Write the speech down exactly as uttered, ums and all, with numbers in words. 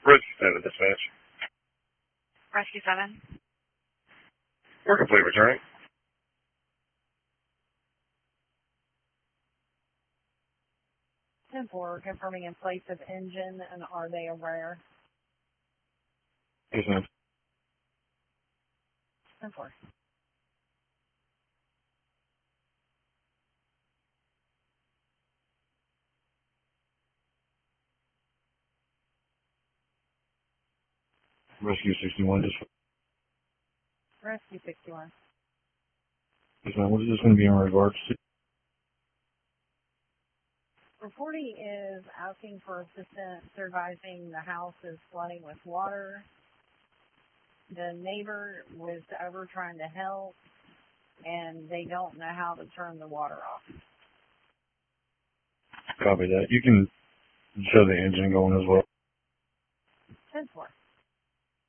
Rescue seven, dispatch. Rescue seven. We're complete returning. ten four, confirming in place of engine, and are they aware? Yes, ma'am. ten four. Rescue sixty-one, dispatch. Rescue sixty-one. Yes, ma'am. What is this going to be in regards to? Reporting is asking for assistance. They're advising the house is flooding with water. The neighbor was over trying to help, and they don't know how to turn the water off. Copy that. You can show the engine going as well. ten four.